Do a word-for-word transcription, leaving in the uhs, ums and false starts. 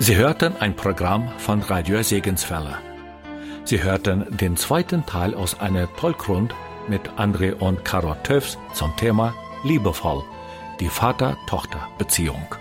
Sie hörten ein Programm von Radio Segenswelle. Sie hörten den zweiten Teil aus einer Tollgrund mit André und Caro Töfs zum Thema Liebevoll, die Vater-Tochter-Beziehung.